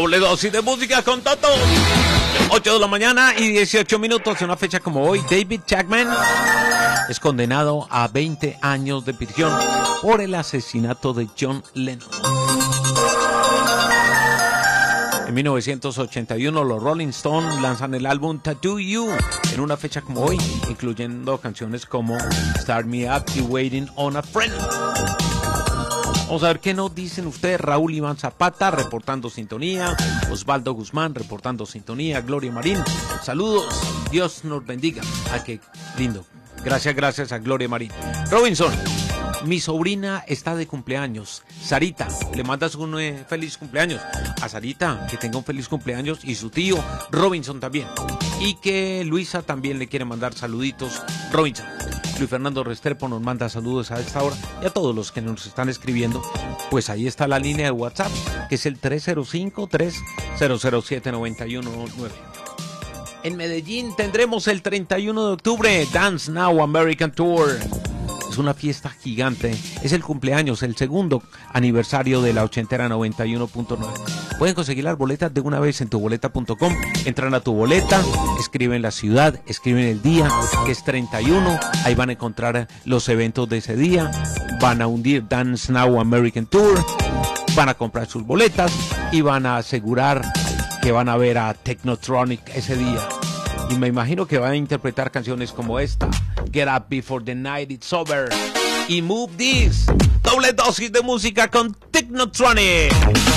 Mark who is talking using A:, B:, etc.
A: Doble dosis de música con Toto. 8 de la mañana y 18 minutos. En una fecha como hoy, David Chapman es condenado a 20 años de prisión por el asesinato de John Lennon. En 1981, los Rolling Stones lanzan el álbum Tattoo You en una fecha como hoy, incluyendo canciones como Start Me Up y Waiting on a Friend. Vamos a ver qué nos dicen ustedes. Raúl Iván Zapata reportando sintonía, Osvaldo Guzmán reportando sintonía, Gloria Marín, saludos, Dios nos bendiga. Ah, qué lindo. Gracias a Gloria Marín. Robinson, mi sobrina está de cumpleaños. Sarita, le mandas un feliz cumpleaños. A Sarita, que tenga un feliz cumpleaños, y su tío Robinson también. Y que Luisa también le quiere mandar saluditos. Robinson. Luis Fernando Restrepo nos manda saludos a esta hora. Y a todos los que nos están escribiendo, pues ahí está la línea de WhatsApp, que es el 305-3007-919. En Medellín tendremos el 31 de octubre Dance Now American Tour. Es una fiesta gigante. Es el cumpleaños, el segundo aniversario de la ochentera 91.9. Pueden conseguir las boletas de una vez en tuboleta.com. Entran a tu boleta, escriben la ciudad, escriben el día, que es 31. Ahí van a encontrar los eventos de ese día. Van a hundir Dance Now American Tour. Van a comprar sus boletas y van a asegurar que van a ver a Technotronic ese día. Y me imagino que van a interpretar canciones como esta, Get Up Before the Night It's Over, y Move This. Doble dosis de música con Technotronic.